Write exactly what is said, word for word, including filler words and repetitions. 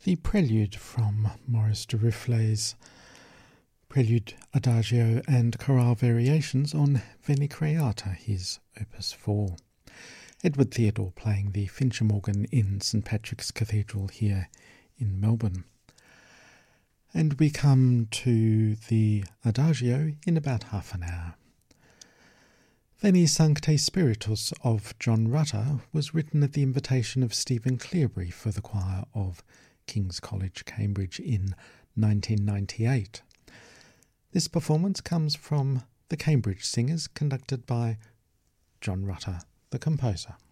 The Prelude from Maurice Duruflé's Prelude, Adagio and Chorale Variations on Veni Creata, his Opus four. Edward Theodore playing the Fincham organ in St Patrick's Cathedral here in Melbourne. And we come to the Adagio in about half an hour. Veni Sancte Spiritus of John Rutter was written at the invitation of Stephen Cleobury for the choir of King's College, Cambridge in nineteen ninety-eight. This performance comes from the Cambridge Singers, conducted by John Rutter, the composer.